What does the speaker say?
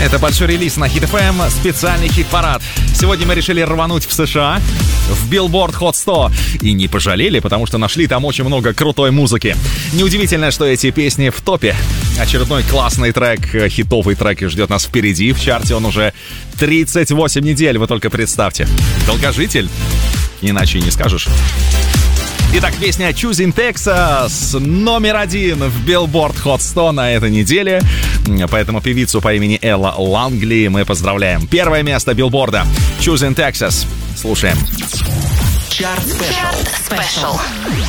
Это большой релиз на Hit FM, специальный хит-парад. Сегодня мы решили рвануть в США, в Billboard Hot 100. И не пожалели, потому что нашли там очень много крутой музыки. Неудивительно, что эти песни в топе. Очередной классный трек, хитовый трек ждет нас впереди. В чарте он уже 38 недель, вы только представьте. Долгожитель, иначе и не скажешь. Итак, песня Choosing Texas номер 1 в Billboard Hot 100 на этой неделе. Поэтому певицу по имени Элла Лангли мы поздравляем. Первое место Billboard'а. Choosing Texas. Слушаем. Чарт Спешл.